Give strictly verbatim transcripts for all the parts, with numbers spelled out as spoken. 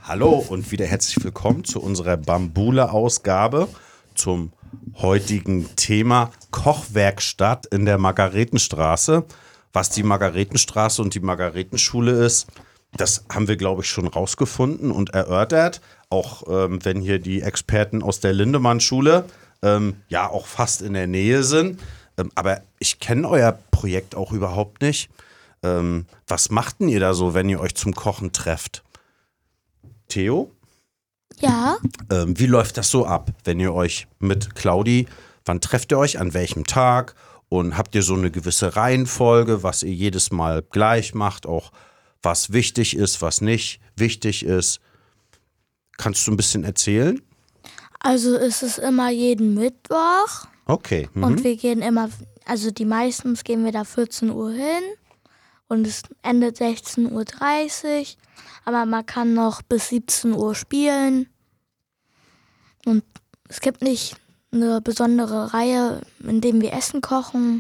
Hallo und wieder herzlich willkommen zu unserer Bambule-Ausgabe zum heutigen Thema Kochwerkstatt in der Margaretenstraße. Was die Margaretenstraße und die Margaretenschule ist, das haben wir, glaube ich, schon rausgefunden und erörtert. Auch ähm, wenn hier die Experten aus der Lindemann-Schule ähm, ja auch fast in der Nähe sind. Ähm, aber ich kenne euer Projekt auch überhaupt nicht. Ähm, was macht denn ihr da so, wenn ihr euch zum Kochen trefft? Theo? Ja. Ähm, wie läuft das so ab, wenn ihr euch mit Claudi, wann trefft ihr euch, an welchem Tag? Und habt ihr so eine gewisse Reihenfolge, was ihr jedes Mal gleich macht, auch was wichtig ist, was nicht wichtig ist? Kannst du ein bisschen erzählen? Also ist es immer jeden Mittwoch Okay. Mhm. und wir gehen immer, also die meistens gehen wir da vierzehn Uhr hin und es endet sechzehn Uhr dreißig, aber man kann noch bis siebzehn Uhr spielen und es gibt nicht eine besondere Reihe, in dem wir Essen kochen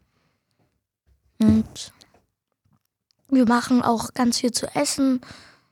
und wir machen auch ganz viel zu essen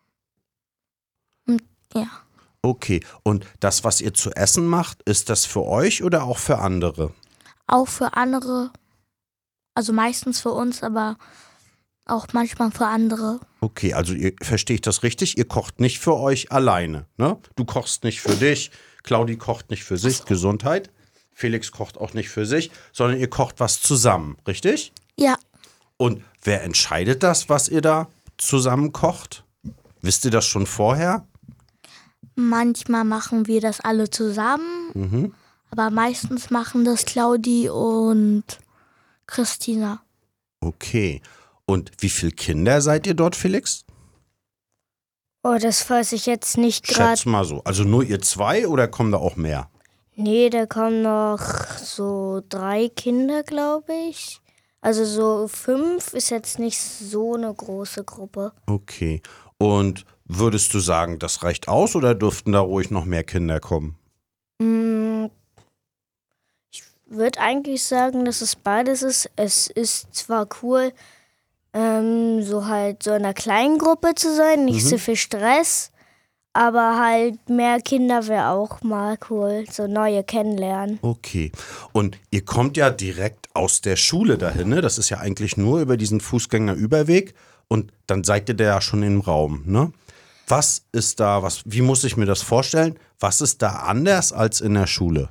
und ja. Okay, und das, was ihr zu essen macht, ist das für euch oder auch für andere? Auch für andere, also meistens für uns, aber auch manchmal für andere. Okay, also ihr, verstehe ich das richtig? Ihr kocht nicht für euch alleine, ne? Du kochst nicht für dich, Claudi kocht nicht für sich, Gesundheit. Felix kocht auch nicht für sich, sondern ihr kocht was zusammen, richtig? Ja, Und wer entscheidet das, was ihr da zusammen kocht? Wisst ihr das schon vorher? manchmal machen wir das alle zusammen, Mhm. aber meistens machen das Claudi und Christina. Okay. Und wie viele Kinder seid ihr dort, Felix? Oh, das weiß ich jetzt nicht gerade. Schätz mal so. Also nur ihr zwei oder kommen da auch mehr? Nee, da kommen noch so drei Kinder, glaube ich. Also so fünf ist jetzt nicht so eine große Gruppe. Okay. Und würdest du sagen, das reicht aus oder dürften da ruhig noch mehr Kinder kommen? Mm, Ich würde eigentlich sagen, dass es beides ist. Es ist zwar cool, ähm, so halt so in einer kleinen Gruppe zu sein, nicht Mhm. so viel Stress, aber halt mehr Kinder wäre auch mal cool, so neue kennenlernen. Okay. Und ihr kommt ja direkt aus der Schule dahin, ne? Das ist ja eigentlich nur über diesen Fußgängerüberweg und dann seid ihr da ja schon im Raum, ne? Was ist da, was, wie muss ich mir das vorstellen? Was ist da anders als in der Schule?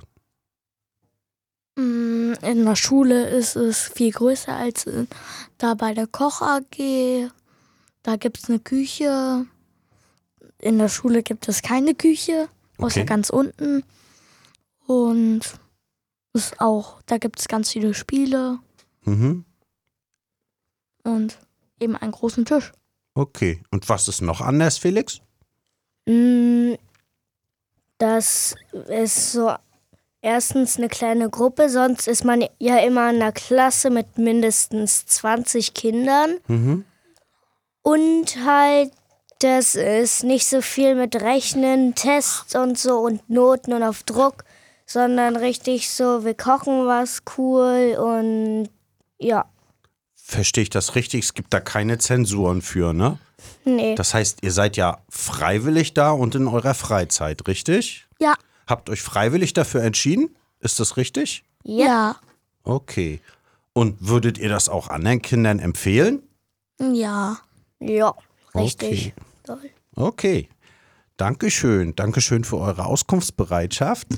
Mm, In der Schule ist es viel größer als in, da bei der Koch-A G. Da gibt es eine Küche. In der Schule gibt es keine Küche, außer Okay. ganz unten. Und ist auch, da gibt es ganz viele Spiele Mhm. und eben einen großen Tisch. Okay. Und was ist noch anders, Felix? Mm, Das ist so erstens eine kleine Gruppe, sonst ist man ja immer in einer Klasse mit mindestens zwanzig Kindern. Mhm. Und halt, das ist nicht so viel mit Rechnen, Tests und so und Noten und auf Druck, sondern richtig so, wir kochen was cool und ja, Verstehe ich das richtig? Es gibt da keine Zensuren für, ne? nee. Das heißt, ihr seid ja freiwillig da und in eurer Freizeit, richtig? Ja, Habt euch freiwillig dafür entschieden? Ist das richtig? ja, Okay. Und würdet ihr das auch anderen Kindern empfehlen? ja. Ja, richtig. Okay. Toll. Okay. Dankeschön. Dankeschön für eure Auskunftsbereitschaft.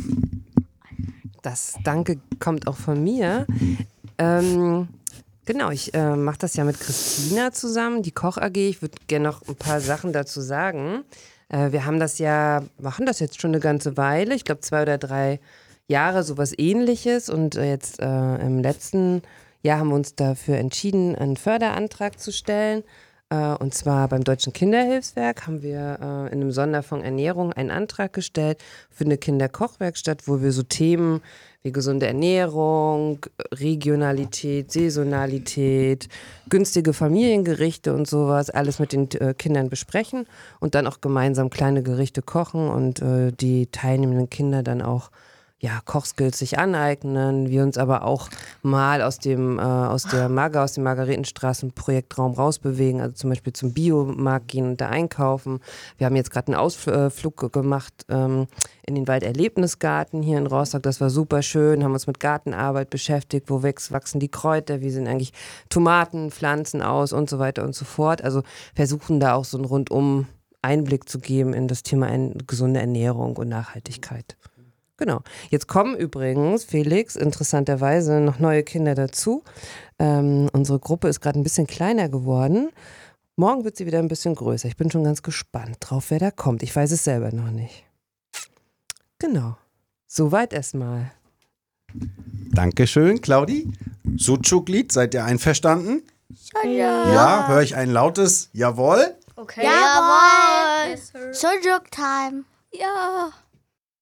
Das Danke kommt auch von mir. Ähm, genau, ich äh, mache das ja mit Christina zusammen, die Koch-A G. Ich würde gerne noch ein paar Sachen dazu sagen. Äh, wir haben das ja, machen das jetzt schon eine ganze Weile, ich glaube zwei oder drei Jahre, sowas Ähnliches. Und äh, jetzt äh, im letzten Jahr haben wir uns dafür entschieden, einen Förderantrag zu stellen. Äh, und zwar beim Deutschen Kinderhilfswerk haben wir äh, in einem Sonderfonds Ernährung einen Antrag gestellt für eine Kinderkochwerkstatt, wo wir so Themen wie gesunde Ernährung, Regionalität, Saisonalität, günstige Familiengerichte und sowas, alles mit den äh, Kindern besprechen und dann auch gemeinsam kleine Gerichte kochen und äh, die teilnehmenden Kinder dann auch ja, Kochskills sich aneignen, wir uns aber auch mal aus dem äh, aus der Mager, aus dem Margaretenstraßen-Projektraum rausbewegen, also zum Beispiel zum Biomarkt gehen und da einkaufen. Wir haben jetzt gerade einen Ausflug gemacht ähm, in den Walderlebnisgarten hier in Rostock, das war super schön, haben uns mit Gartenarbeit beschäftigt, wo wächst, wachsen die Kräuter, wie sehen eigentlich Tomaten, Pflanzen aus und so weiter und so fort. Also versuchen da auch so einen rundum Einblick zu geben in das Thema gesunde Ernährung und Nachhaltigkeit. Genau. Jetzt kommen übrigens, Felix, interessanterweise noch neue Kinder dazu. Ähm, unsere Gruppe ist gerade ein bisschen kleiner geworden. Morgen wird sie wieder ein bisschen größer. Ich bin schon ganz gespannt drauf, wer da kommt. Ich weiß es selber noch nicht. Genau. Soweit erstmal. Dankeschön, Claudi. Sucuk-Lied, seid ihr einverstanden? Ja. Ja, höre ich ein lautes Jawohl? Okay. Jawohl. Sucuk Time. Ja.